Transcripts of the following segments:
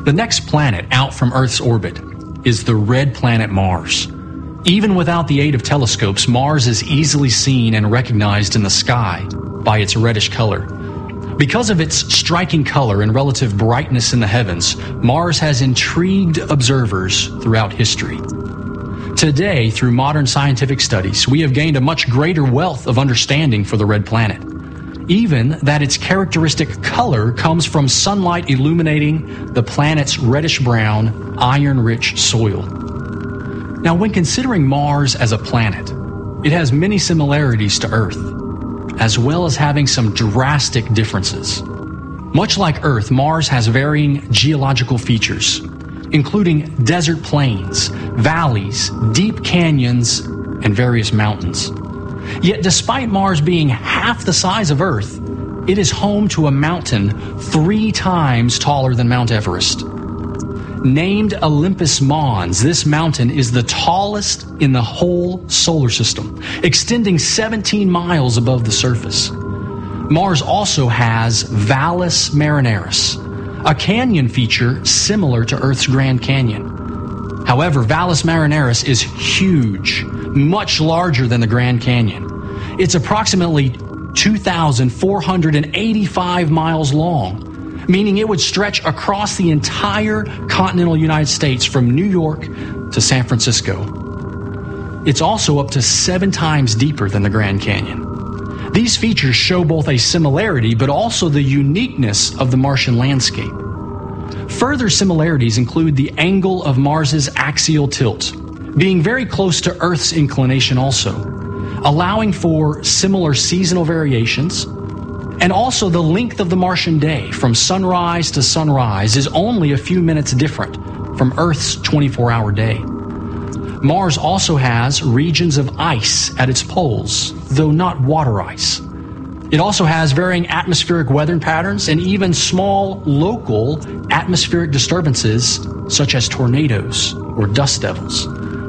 The next planet out from Earth's orbit is the red planet Mars. Even without the aid of telescopes, Mars is easily seen and recognized in the sky by its reddish color. Because of its striking color and relative brightness in the heavens, Mars has intrigued observers throughout history. Today, through modern scientific studies, we have gained a much greater wealth of understanding for the red planet. Even that its characteristic color comes from sunlight illuminating the planet's reddish-brown, iron-rich soil. Now, when considering Mars as a planet, it has many similarities to Earth, as well as having some drastic differences. Much like Earth, Mars has varying geological features, including desert plains, valleys, deep canyons, and various mountains. Yet despite Mars being half the size of Earth, it is home to a mountain 3 times taller than Mount Everest. Named Olympus Mons, this mountain is the tallest in the whole solar system, extending 17 miles above the surface. Mars also has Valles Marineris, a canyon feature similar to Earth's Grand Canyon. However, Valles Marineris is huge, much larger than the Grand Canyon. It's approximately 2,485 miles long, meaning it would stretch across the entire continental United States from New York to San Francisco. It's also up to 7 times deeper than the Grand Canyon. These features show both a similarity but also the uniqueness of the Martian landscape. Further similarities include the angle of Mars's axial tilt, being very close to Earth's inclination also, allowing for similar seasonal variations, and also the length of the Martian day from sunrise to sunrise is only a few minutes different from Earth's 24-hour day. Mars also has regions of ice at its poles, though not water ice. It also has varying atmospheric weather patterns and even small local atmospheric disturbances such as tornadoes or dust devils.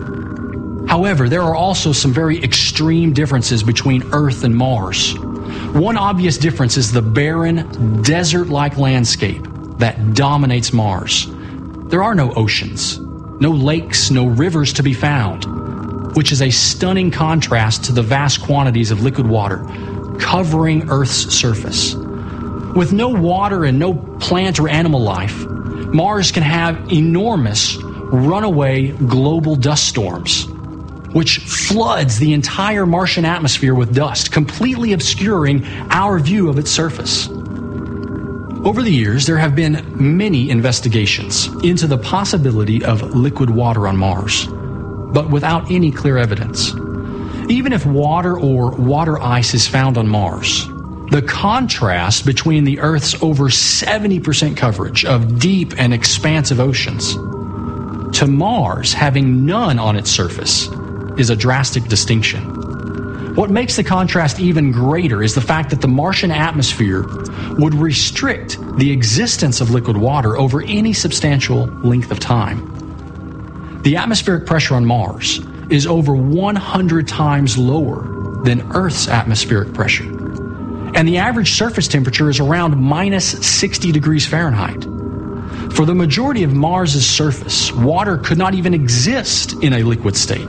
However, there are also some very extreme differences between Earth and Mars. One obvious difference is the barren, desert-like landscape that dominates Mars. There are no oceans, no lakes, no rivers to be found, which is a stunning contrast to the vast quantities of liquid water covering Earth's surface. With no water and no plant or animal life, Mars can have enormous runaway global dust storms, which floods the entire Martian atmosphere with dust, completely obscuring our view of its surface. Over the years, there have been many investigations into the possibility of liquid water on Mars, but without any clear evidence. Even if water or water ice is found on Mars, the contrast between the Earth's over 70% coverage of deep and expansive oceans to Mars having none on its surface is a drastic distinction. What makes the contrast even greater is the fact that the Martian atmosphere would restrict the existence of liquid water over any substantial length of time. The atmospheric pressure on Mars is over 100 times lower than Earth's atmospheric pressure, and the average surface temperature is around minus 60 degrees Fahrenheit. For the majority of Mars's surface, water could not even exist in a liquid state.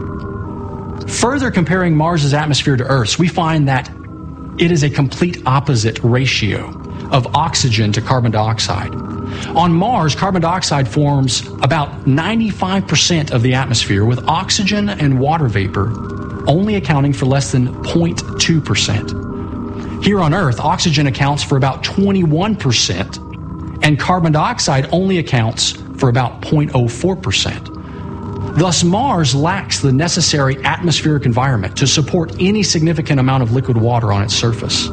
Further comparing Mars's atmosphere to Earth's, we find that it is a complete opposite ratio of oxygen to carbon dioxide. On Mars, carbon dioxide forms about 95% of the atmosphere, with oxygen and water vapor only accounting for less than 0.2%. Here on Earth, oxygen accounts for about 21%, and carbon dioxide only accounts for about 0.04%. Thus, Mars lacks the necessary atmospheric environment to support any significant amount of liquid water on its surface.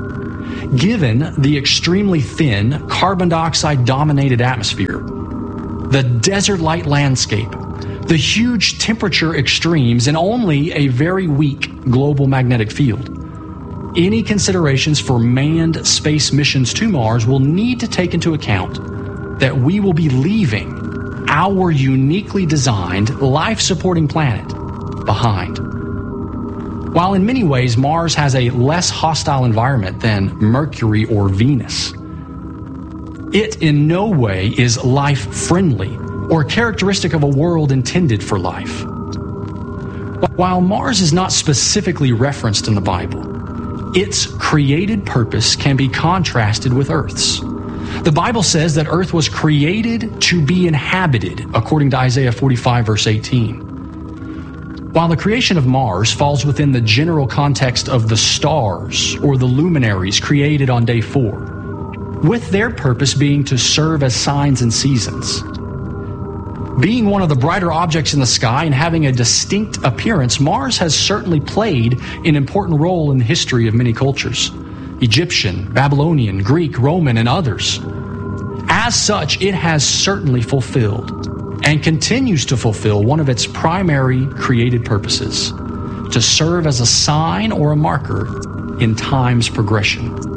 Given the extremely thin, carbon dioxide-dominated atmosphere, the desert-like landscape, the huge temperature extremes, and only a very weak global magnetic field, any considerations for manned space missions to Mars will need to take into account that we will be leaving our uniquely designed, life-supporting planet behind. While in many ways Mars has a less hostile environment than Mercury or Venus, It in no way is life-friendly or characteristic of a world intended for life. While Mars is not specifically referenced in the Bible, its created purpose can be contrasted with Earth's. The Bible says that Earth was created to be inhabited, according to Isaiah 45, verse 18. While the creation of Mars falls within the general context of the stars or the luminaries created on day 4, with their purpose being to serve as signs and seasons. Being one of the brighter objects in the sky and having a distinct appearance, Mars has certainly played an important role in the history of many cultures: Egyptian, Babylonian, Greek, Roman, and others. As such, it has certainly fulfilled and continues to fulfill one of its primary created purposes: to serve as a sign or a marker in time's progression.